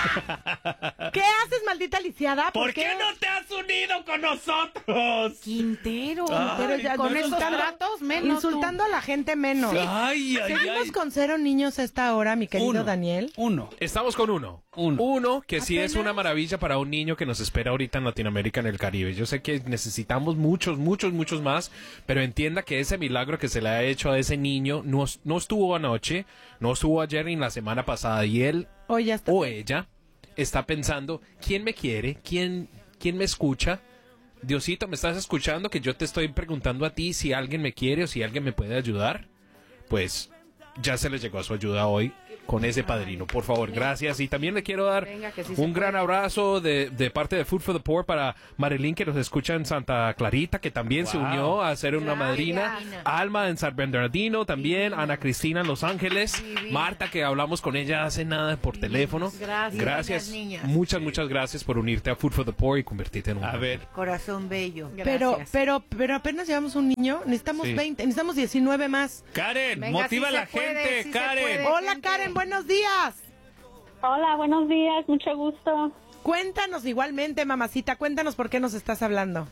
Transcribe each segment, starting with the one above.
¿Qué haces, maldita lisiada? ¿Por qué no te has unido con nosotros? Quintero, Pero ya, con esos insultando- tratos menos. Insultando a la gente menos. Ay, ay, Seguimos ay. con 0 niños a esta hora, mi querido Daniel. Uno. Estamos con uno. Uno que sí es una maravilla para un niño que nos espera ahorita en Latinoamérica, en el Caribe. Yo sé que necesitamos muchos más, pero entienda que ese milagro que se le ha hecho a ese niño no estuvo anoche, no estuvo ayer ni la semana pasada, y él Hoy ya está. o ella está pensando, ¿quién me quiere? ¿Quién me escucha? Diosito, ¿me estás escuchando? Que yo te estoy preguntando a ti si alguien me quiere o si alguien me puede ayudar. Pues ya se les llegó a su ayuda hoy con ese padrino. Por favor, gracias. Y también le quiero dar Venga, que sí un se gran puede. abrazo de parte de Food for the Poor para Marilyn, que nos escucha en Santa Clarita, que también se unió a ser una madrina. Alma en San Bernardino también. Ana Cristina en Los Ángeles. Marta, que hablamos con ella hace nada por teléfono. Gracias. Niñas. Muchas gracias por unirte a Food for the Poor y convertirte en un A ver. Corazón bello. Pero Gracias. apenas llevamos un niño. Necesitamos Sí. 20, necesitamos 19 más. Karen, Venga, motiva sí a la se puede, gente, sí se Karen. puede. Hola, gente. Karen, buenos días. Hola, buenos días, mucho gusto. Cuéntanos igualmente, mamacita, cuéntanos por qué nos estás hablando.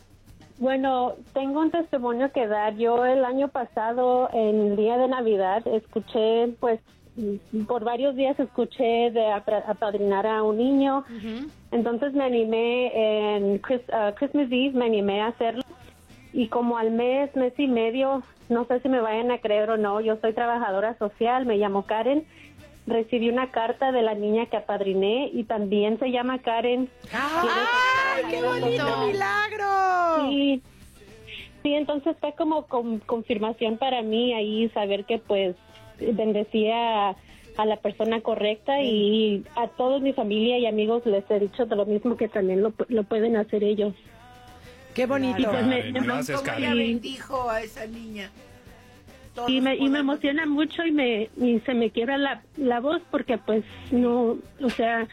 Bueno, tengo un testimonio que dar. Yo el año pasado, en el día de Navidad, escuché, pues, por varios días escuché de apadrinar a un niño. Entonces me animé en Christmas Eve, me animé a hacerlo. Y como al mes y medio, no sé si me vayan a creer o no, yo soy trabajadora social, me llamo Karen. Recibí una carta de la niña que apadriné y también se llama Karen. ¡Ay, qué bonito milagro! Sí, sí, entonces fue como confirmación para mí ahí saber que pues bendecía a la persona correcta y a toda mi familia y amigos les he dicho de lo mismo que también lo pueden hacer ellos. Qué bonito. Y pues Gracias, ¿Cómo Karen. ella bendijo a esa niña? Todos y me podemos- emociona mucho y se me quiebra la voz porque pues no, o sea,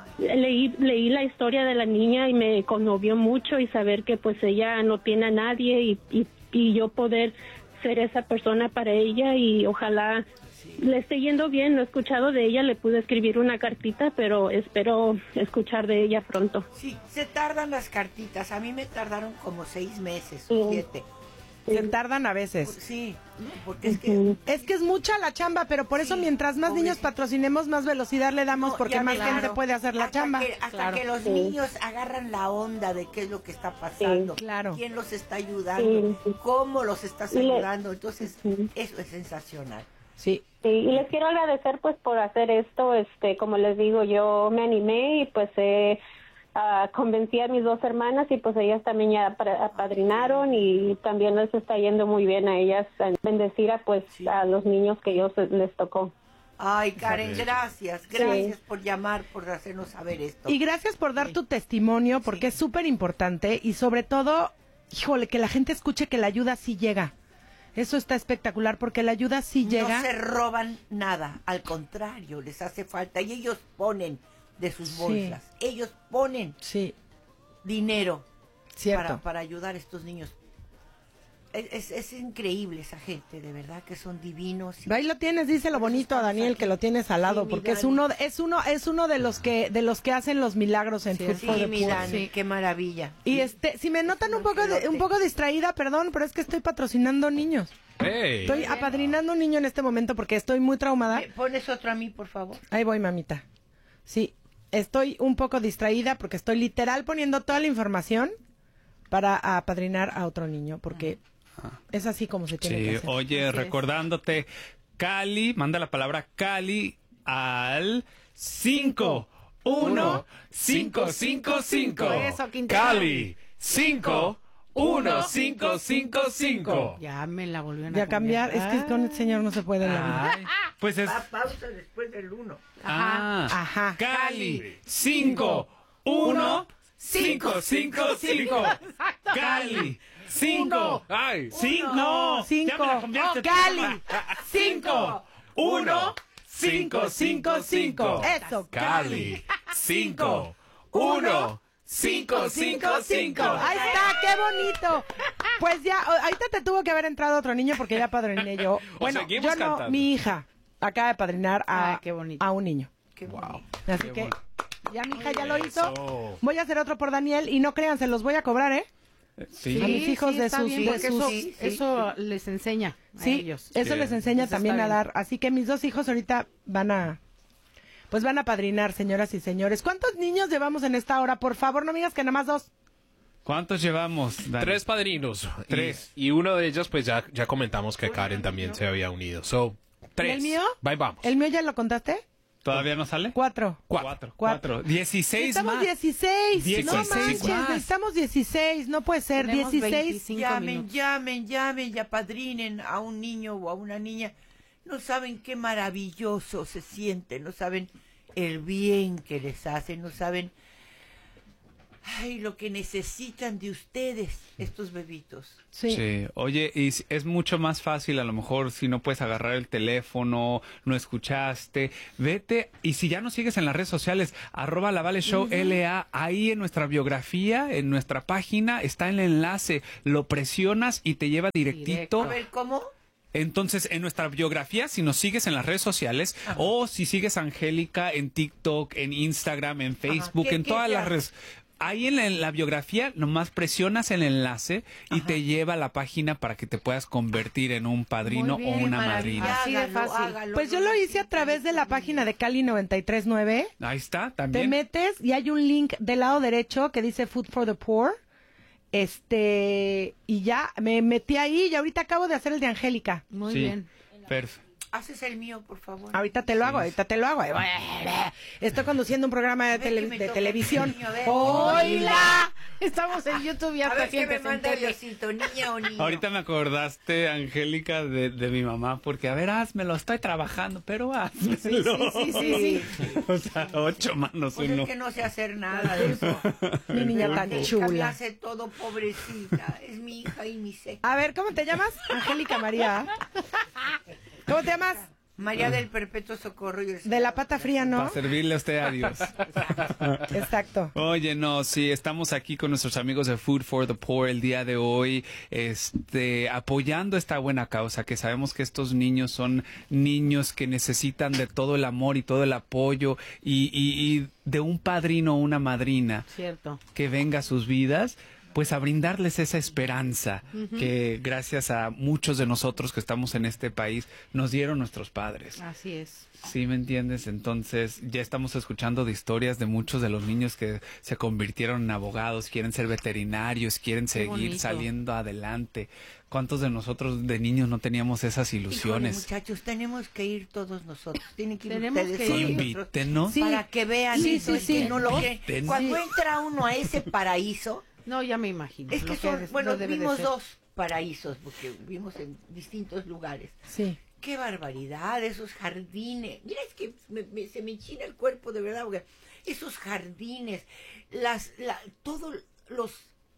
leí la historia de la niña y me conmovió mucho y saber que pues ella no tiene a nadie y yo poder ser esa persona para ella y ojalá le esté yendo bien. No he escuchado de ella, le pude escribir una cartita, pero espero escuchar de ella pronto. Sí, se tardan las cartitas. A mí me tardaron como 6 meses Sí. o 7. Se tardan a veces. Sí, porque es que... Es que es mucha la chamba, pero por eso Sí, mientras más niños pobrecito. patrocinemos, más velocidad le damos, No, porque ya más me- gente claro. puede hacer la chamba. Hasta que los niños agarran la onda de qué es lo que está pasando, Sí, claro. quién los está ayudando, Sí. cómo los estás Y le- ayudando. Entonces, Sí. eso es sensacional. Sí. Sí, y les quiero agradecer pues por hacer esto, como les digo, yo me animé y pues convencí a mis 2 hermanas y pues ellas también ya apadrinaron y también les está yendo muy bien a ellas bendecir a los niños que ellos les tocó. Ay, Karen, gracias por llamar, por hacernos saber esto. Y gracias por dar tu testimonio, porque es súper importante y sobre todo, híjole, que la gente escuche que la ayuda sí llega. Eso está espectacular porque la ayuda sí llega. No se roban nada, al contrario, les hace falta y ellos ponen de sus bolsas, ellos ponen Sí, dinero cierto. para ayudar a estos niños. Es increíble esa gente, de verdad que son divinos. Ahí lo tienes, dice lo bonito a Daniel, que lo tienes al lado, Sí, mi porque es Dani. uno de los que hacen los milagros en Food for the mi Poor. Dani, qué maravilla. Y si me notan un poco distraída, perdón, pero es que estoy patrocinando niños. Hey. Estoy apadrinando un niño en este momento porque estoy muy traumada. ¿Me pones otro a mí, por favor? Ahí voy, mamita. Sí, estoy un poco distraída porque estoy literal poniendo toda la información para apadrinar a otro niño, porque es así como se tiene que Sí, hacer. oye, Así es. recordándote, Cali, manda la palabra Cali al 51555. Eso, Quintero. Cali 51555. Ya me la volvieron Ya a cambiar, es que con este señor no se puede en la vida. Ay, pues es Pausa después del 1. Ajá. Cali 51555. Cali 5 Ay. 5 No, 5. Ya me la cambiaste. Cali. 5 1 5 5 5. Eso, Cali 5 1 5 5 5. Ahí está, qué bonito. Pues ya, ahorita te tuvo que haber entrado otro niño porque ya padriné yo. Bueno, seguimos yo no, cantando. mi hija acaba de padrinar Ay, qué bonito. a un niño. Qué bonito. Así Qué que bueno. Ya mi hija ya lo hizo. Eso. Voy a hacer otro por Daniel y no crean, se los voy a cobrar, ¿eh? Sí. A mis hijos de está sus- bien, de porque sus- eso les enseña a Sí, ellos. eso les enseña Eso también está a bien. dar. Así que mis dos hijos ahorita van a padrinar, señoras y señores. ¿Cuántos niños llevamos en esta hora? Por favor, no me digas que nada más 2. ¿Cuántos llevamos, Dani? 3 padrinos. Tres. Y uno de ellos, pues ya comentamos que Karen también se había unido. So, 3. el mío? Bye, vamos. ¿El mío ya lo contaste? ¿Todavía no sale? 4. Cuatro. 16 Estamos más. 16. 16 no manches, más. necesitamos 16. No puede ser. Tenemos 16. 25 Llamen, minutos. llamen y apadrinen a un niño o a una niña. No saben qué maravilloso se siente, no saben el bien que les hace, no saben lo que necesitan de ustedes, estos bebitos. Sí. Sí, oye, y es mucho más fácil a lo mejor si no puedes agarrar el teléfono, no escuchaste, vete, y si ya nos sigues en las redes sociales, @LaValeShow, LA, ahí en nuestra biografía, en nuestra página, está el enlace, lo presionas y te lleva directito. A ver, ¿cómo? Entonces, en nuestra biografía, si nos sigues en las redes sociales, o si sigues a Angélica en TikTok, en Instagram, en Facebook, ¿Qué- en qué todas se las hace? redes. Ahí en la biografía nomás presionas el enlace y te lleva a la página para que te puedas convertir en un padrino Muy bien, o una maravilla. madrina. Así de fácil. Pues yo lo hice a través de la página de Cali 939. Ahí está, Te también. metes y hay un link del lado derecho que dice Food for the Poor. Y ya me metí ahí y ahorita acabo de hacer el de Angélica. Muy Sí, bien. perfecto. Haces el mío, por favor. Ahorita te lo hago. Estoy conduciendo un programa de, A ver, que me de toca televisión. el niño, a ver. ¡Hola! Estamos en YouTube y A hasta ver qué me gente se manda entere. Diosito, niña o niño. Ahorita me acordaste, Angélica, de mi mamá, porque a ver, házmelo, estoy trabajando, pero házmelo. Sí. O sea, 8 manos, Pues uno. es que no sé hacer nada de eso. Mi niña tan Me chula. hace todo, pobrecita. Es mi hija y mi sé. A ver, ¿cómo te llamas? Angélica María. ¿Cómo te llamas? María del Perpetuo Socorro. Y el De la pata fría, Para ¿no? servirle a usted a Dios. Exacto. Oye, no, sí, estamos aquí con nuestros amigos de Food for the Poor el día de hoy, apoyando esta buena causa, que sabemos que estos niños son niños que necesitan de todo el amor y todo el apoyo y de un padrino o una madrina Cierto. que venga a sus vidas, pues a brindarles esa esperanza que gracias a muchos de nosotros que estamos en este país nos dieron nuestros padres. Así es. Sí, ¿me entiendes? Entonces ya estamos escuchando de historias de muchos de los niños que se convirtieron en abogados, quieren ser veterinarios, quieren seguir bonito. saliendo adelante. ¿Cuántos de nosotros de niños no teníamos esas Híjole, ilusiones? muchachos, tenemos que ir todos nosotros. Tienen que ir Tenemos ustedes que con ir. nosotros Invítenos. Sí. para que vean Sí, eso. sí, es sí. que no lo Inviten. creen. Cuando entra uno a ese paraíso, No, ya me imagino. es que lo son, bueno, lo debe de vimos ser. 2 paraísos, porque vimos en distintos lugares. Sí. Qué barbaridad, esos jardines. Mira, es que se me enchina el cuerpo de verdad, porque esos jardines, todos los...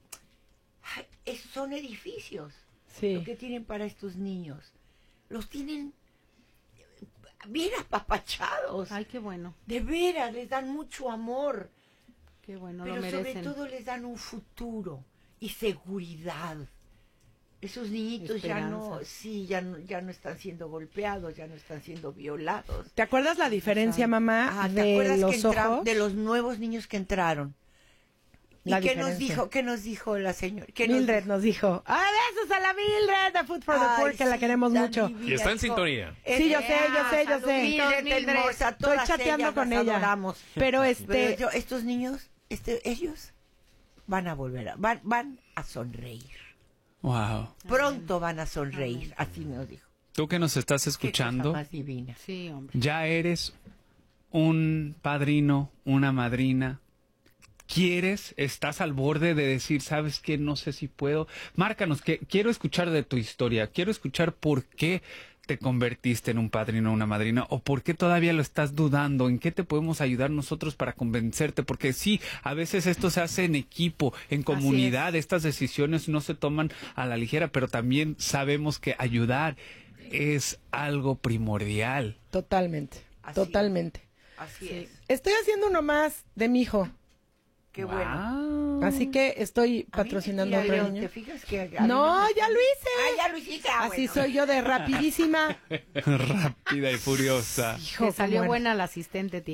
son edificios lo Sí. que tienen para estos niños. Los tienen bien apapachados. Ay, qué bueno. De veras, les dan mucho amor. Qué bueno, Pero lo sobre merecen. todo les dan un futuro y seguridad. Esos niñitos ya no, Esperanza. sí, ya no están siendo golpeados, ya no están siendo violados. ¿Te acuerdas la diferencia, mamá, ¿te de acuerdas los ojos? de los nuevos niños que entraron? La ¿Y qué nos diferencia. qué nos dijo la señora? Mildred nos dijo, besos a la Mildred de Food for the Poor, que la queremos mucho. Y está en sintonía. Sí, yo sé. Mildred, hermosa, Estoy todas chateando ellas con las ella. adoramos. Pero Pero estos niños, ellos van a volver, van a sonreír. Wow. Pronto van a sonreír, así nos dijo. Tú que nos estás Qué cosa escuchando, más divina. Sí, hombre. ya eres un padrino, una madrina. ¿Quieres? ¿Estás al borde de decir, sabes qué? No sé si puedo. Márcanos, que quiero escuchar de tu historia. Quiero escuchar por qué te convertiste en un padrino o una madrina, o por qué todavía lo estás dudando, en qué te podemos ayudar nosotros para convencerte, porque sí, a veces esto se hace en equipo, en comunidad, estas decisiones no se toman a la ligera, pero también sabemos que ayudar es algo primordial. Totalmente, Así totalmente. Así es. Estoy haciendo uno más de mi hijo, Qué bueno. Wow. así que estoy A mí patrocinando a me tira otro León, niño. ¿te fijas que No, ya lo hice. ya lo hiciste. Así soy yo de rapidísima. Rápida y furiosa. Hijo, Te salió cómo buena la asistente, tía.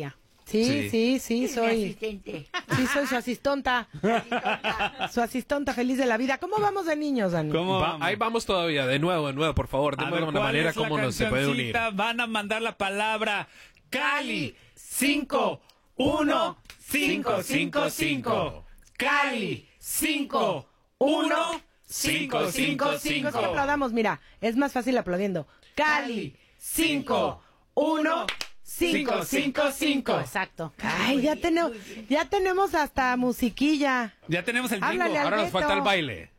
Sí, Es mi soy. asistente. Sí, soy su asistonta. Su asistonta feliz de la vida. ¿Cómo vamos de niños, Dani? ¿Cómo vamos? Ahí vamos todavía, de nuevo, por favor, A de ver, una ¿cuál manera es la como se puede unir. cancioncita? Van a mandar la palabra Cali 5 1 5 5 5. Cali 5 1 5 5 5. Que aplaudamos, mira, es más fácil aplaudiendo. Cali 5 1 5 5 5. Exacto. Ay, ya tenemos hasta musiquilla. Ya tenemos el Háblale bingo. al Ahora nos Beto. falta el baile.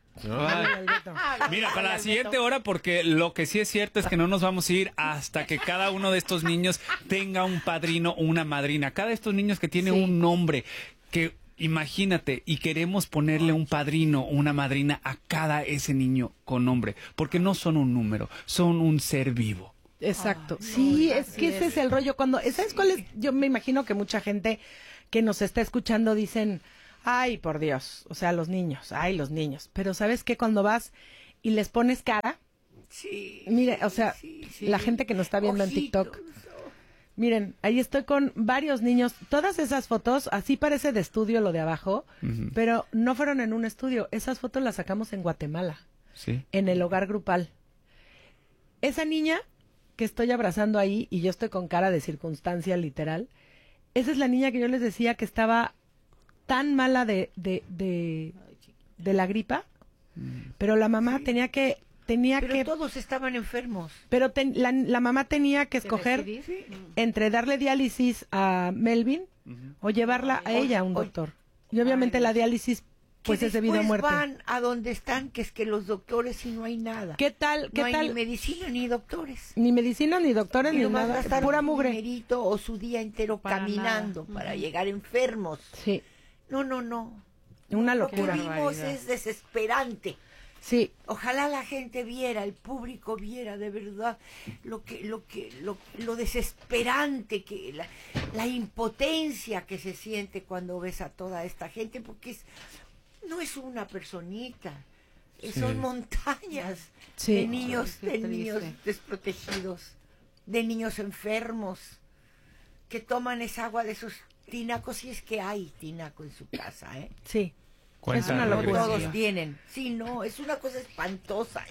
Mira, para la siguiente hora, porque lo que sí es cierto es que no nos vamos a ir hasta que cada uno de estos niños tenga un padrino o una madrina. Cada de estos niños que tiene un nombre, que imagínate, y queremos ponerle un padrino o una madrina a cada ese niño con nombre, porque no son un número, son un ser vivo. Exacto. Sí, es que ese es el rollo. ¿Sabes cuál es? Yo me imagino que mucha gente que nos está escuchando dicen, ay, por Dios, o sea, los niños. Pero ¿sabes qué? Cuando vas y les pones cara, Sí. mire, o sea, la gente que nos está viendo en TikTok, miren, ahí estoy con varios niños. Todas esas fotos, así parece de estudio lo de abajo, pero no fueron en un estudio. Esas fotos las sacamos en Guatemala, Sí. en el hogar grupal. Esa niña que estoy abrazando ahí, y yo estoy con cara de circunstancia literal, esa es la niña que yo les decía que estaba tan mala de la gripa, pero la mamá tenía que Pero todos estaban enfermos. pero la mamá tenía que escoger entre darle diálisis a Melvin o llevarla a ella a un doctor. Y obviamente la diálisis pues que es debido a después muerte. van a donde están, que es que los doctores y no hay nada. ¿Qué tal? no hay ni medicina ni doctores. Ni medicina, ni doctores, Y ni nomás nada. gastaron Pura un mugre. dinerito o su día entero Para caminando nada. para llegar enfermos. Sí, No. una Lo que locura. vimos es desesperante. Sí, Ojalá la gente viera, el público viera de verdad lo desesperante que la impotencia que se siente cuando ves a toda esta gente, porque no es una personita, son montañas Sí. de niños, Qué de niños triste. desprotegidos, de niños enfermos que toman esa agua de sus tinacos, si es que hay tinaco en su casa, ¿eh? sí. Cuéntanos, Es una No locura. todos tienen. Sí, no, es una cosa espantosa.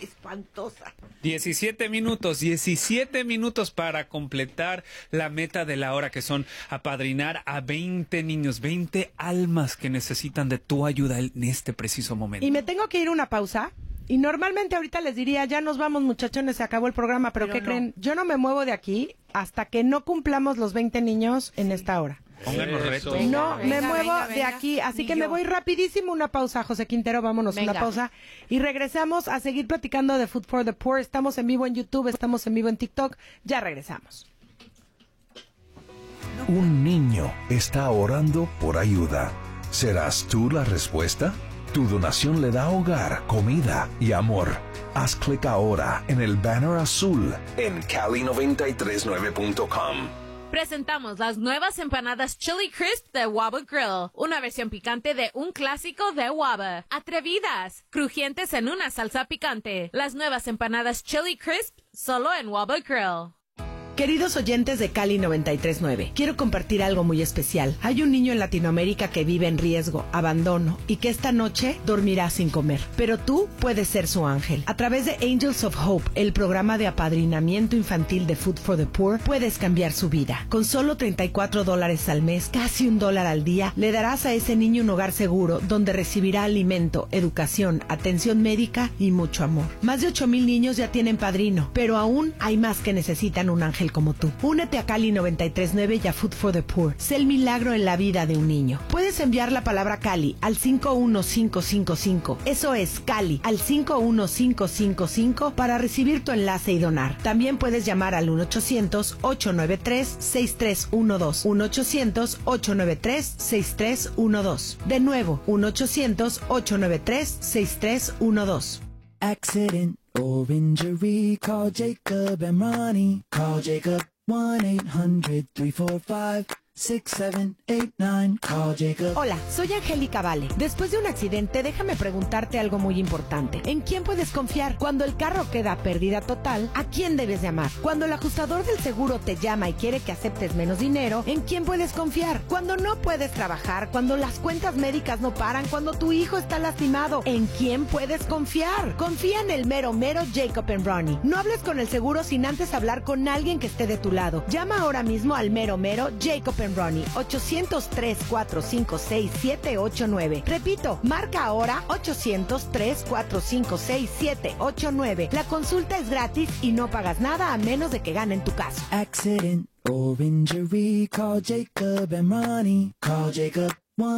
17 minutos para completar la meta de la hora, que son apadrinar a 20 niños, 20 almas que necesitan de tu ayuda en este preciso momento. Y me tengo que ir a una pausa. Y normalmente ahorita les diría, ya nos vamos muchachones, se acabó el programa, pero Pero ¿qué no. creen? Yo no me muevo de aquí hasta que no cumplamos los 20 niños en esta hora. Pónganos Eso. retos. No venga, me muevo venga, de venga. aquí, así Ni que me yo. voy rapidísimo, una pausa, José Quintero, vámonos, Venga. una pausa. Y regresamos a seguir platicando de Food for the Poor. Estamos en vivo en YouTube, estamos en vivo en TikTok. Ya regresamos. Un niño está orando por ayuda. ¿Serás tú la respuesta? Tu donación le da hogar, comida y amor. Haz clic ahora en el banner azul en cali939.com. Presentamos las nuevas empanadas Chili Crisp de Waba Grill, una versión picante de un clásico de Waba. Atrevidas, crujientes en una salsa picante. Las nuevas empanadas Chili Crisp solo en Waba Grill. Queridos oyentes de Cali 93.9, quiero compartir algo muy especial. Hay un niño en Latinoamérica que vive en riesgo, abandono y que esta noche dormirá sin comer. Pero tú puedes ser su ángel. A través de Angels of Hope, el programa de apadrinamiento infantil de Food for the Poor, puedes cambiar su vida. Con solo $34 al mes, casi $1 al día, le darás a ese niño un hogar seguro donde recibirá alimento, educación, atención médica y mucho amor. Más de 8,000 niños ya tienen padrino, pero aún hay más que necesitan un ángel como tú. Únete a Cali 93.9 y a Food for the Poor. Sé el milagro en la vida de un niño. Puedes enviar la palabra Cali al 51555. Eso es Cali al 51555 para recibir tu enlace y donar. También puedes llamar al 1-800-893-6312. 1-800-893-6312. De nuevo, 1-800-893-6312. Accident or injury, call Jacob and Ronnie. Call Jacob 1-800-345 6789. Call Jacob. Hola, soy Angélica Vale. Después de un accidente, déjame preguntarte algo muy importante. ¿En quién puedes confiar? Cuando el carro queda pérdida total, ¿a quién debes llamar? Cuando el ajustador del seguro te llama y quiere que aceptes menos dinero, ¿en quién puedes confiar? Cuando no puedes trabajar, cuando las cuentas médicas no paran, cuando tu hijo está lastimado, ¿en quién puedes confiar? Confía en el mero Jacob & Ronnie. No hables con el seguro sin antes hablar con alguien que esté de tu lado. Llama ahora mismo al mero Jacob & Ronnie. 800-345-6789. Repito, marca ahora 800-345-6789. La consulta es gratis y no pagas nada a menos de que ganen tu caso. Accident or injury. Call Jacob and Ronnie. Call Jacob.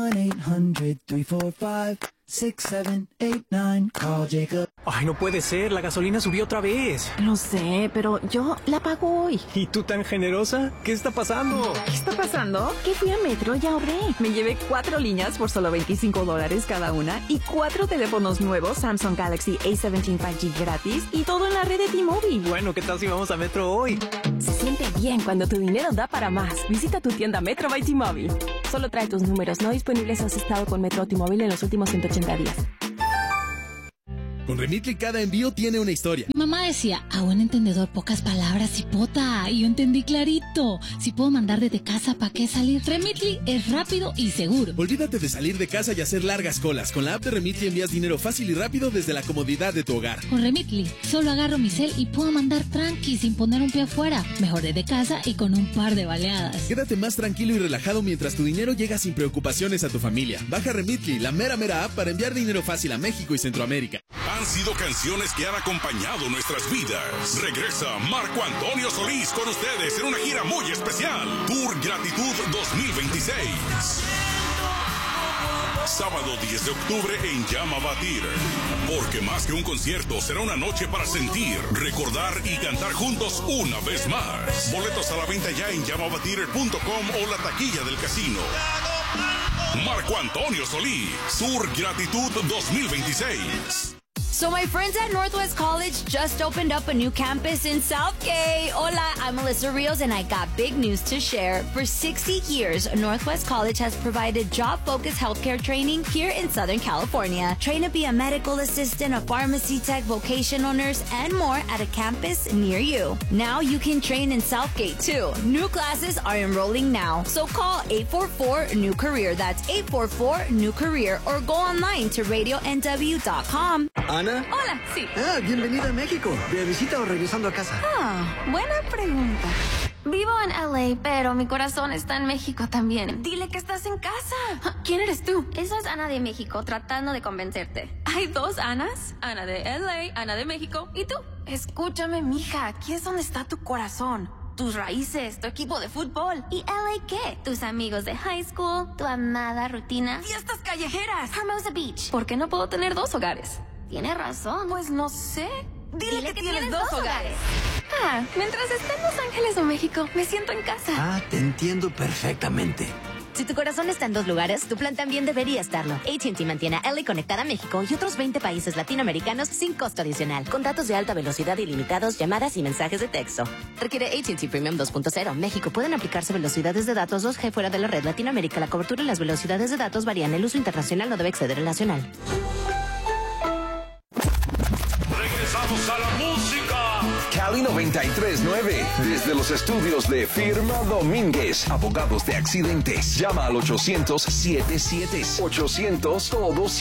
1-800-345-6789. Call Jacob. Ay, no puede ser, la gasolina subió otra vez. Lo sé, pero yo la pago hoy. ¿Y tú tan generosa? ¿Qué está pasando? ¿Qué está pasando? Que fui a Metro y ahorré. Me llevé 4 líneas por solo $25 cada una y 4 teléfonos nuevos Samsung Galaxy A17 5G gratis y todo en la red de T-Mobile. Bueno, ¿qué tal si vamos a Metro hoy? Se siente bien cuando tu dinero da para más. Visita tu tienda Metro by T-Mobile. Solo trae tus números no disponibles si has estado con Metro o T-Mobile en los últimos 180 días. Con Remitly cada envío tiene una historia. Mi mamá decía, a buen entendedor pocas palabras, cipota. Y yo entendí clarito. Si puedo mandar desde casa, ¿para qué salir? Remitly es rápido y seguro. Olvídate de salir de casa y hacer largas colas. Con la app de Remitly envías dinero fácil y rápido desde la comodidad de tu hogar. Con Remitly solo agarro mi cel y puedo mandar tranqui sin poner un pie afuera. Mejor desde casa y con un par de baleadas. Quédate más tranquilo y relajado mientras tu dinero llega sin preocupaciones a tu familia. Baja Remitly, la mera app para enviar dinero fácil a México y Centroamérica. Han sido canciones que han acompañado nuestras vidas. Regresa Marco Antonio Solís con ustedes en una gira muy especial. Tour Gratitud 2026. Sábado 10 de octubre en Llama Batir. Porque más que un concierto, será una noche para sentir, recordar y cantar juntos una vez más. Boletos a la venta ya en llamabatir.com o la taquilla del casino. Marco Antonio Solís, Tour Gratitud 2026. So my friends at Northwest College just opened up a new campus in Southgate. Hola, I'm Melissa Rios and I got big news to share. For 60 years, Northwest College has provided job-focused healthcare training here in Southern California. Train to be a medical assistant, a pharmacy tech, vocational nurse, and more at a campus near you. Now you can train in Southgate too. New classes are enrolling now. So call 844-NEW-CAREER. That's 844-NEW-CAREER or go online to radionw.com. ¿Ana? Hola, sí. Bienvenida a México. ¿De visita o regresando a casa? Buena pregunta. Vivo en LA, pero mi corazón está en México también. Dile que estás en casa. ¿Quién eres tú? Esa es Ana de México, tratando de convencerte. Hay 2 Anas. Ana de LA, Ana de México. ¿Y tú? Escúchame, mija. Aquí es donde está tu corazón. Tus raíces, tu equipo de fútbol. ¿Y LA qué? Tus amigos de high school, tu amada rutina. Fiestas callejeras. Hermosa Beach. ¿Por qué no puedo tener 2 hogares? Tienes razón. Pues no sé. Dile que tienes 2 hogares. Mientras esté en Los Ángeles o México, me siento en casa. Te entiendo perfectamente. Si tu corazón está en 2 lugares, tu plan también debería estarlo. AT&T mantiene a LA conectada a México y otros 20 países latinoamericanos sin costo adicional. Con datos de alta velocidad ilimitados, llamadas y mensajes de texto. Requiere AT&T Premium 2.0. México. Pueden aplicarse velocidades de datos 2G fuera de la red. Latinoamérica. La cobertura y las velocidades de datos varían. El uso internacional no debe exceder el nacional. Regresamos a la música. Cali 93.9. Desde los estudios de Firma Domínguez. Abogados de accidentes. Llama al 800-77. 800-todo